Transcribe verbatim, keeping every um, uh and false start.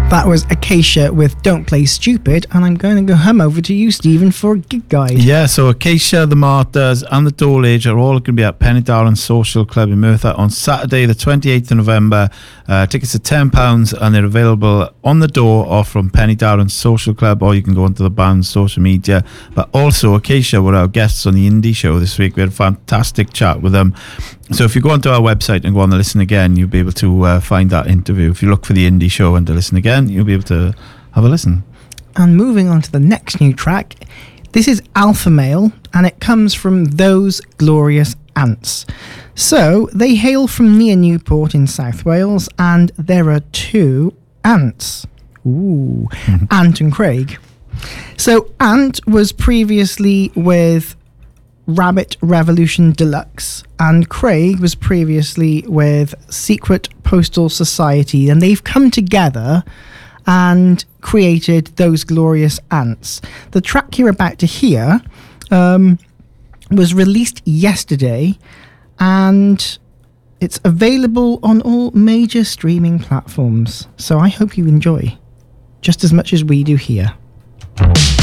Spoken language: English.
That was Acacia with Don't Play Stupid, and I'm going to go home over to you, Stephen, for a gig guide. Yeah, so Acacia, The Martyrs and The Dole Age are all going to be at Penydarren Social Club in Merthyr on Saturday the twenty-eighth of November. Uh, tickets are ten pounds and they're available on the door or from Penydarren Social Club, or you can go onto the band's social media. But also Acacia were our guests on the Indie Show this week. We had a fantastic chat with them. So if you go onto our website and go on to listen again, you'll be able to uh, find that interview. If you look for the Indie Show and to listen again, you'll be able to have a listen. And moving on to the next new track, this is Alpha Male, and it comes from Those Glorious Ants. So they hail from near Newport in South Wales, and there are two ants. Ooh, Ant and Craig. So Ant was previously with Rabbit Revolution Deluxe, and Craig was previously with Secret Postal Society, and they've come together and created Those Glorious Ants. The track you're about to hear um, was released yesterday, and it's available on all major streaming platforms, so I hope you enjoy just as much as we do here.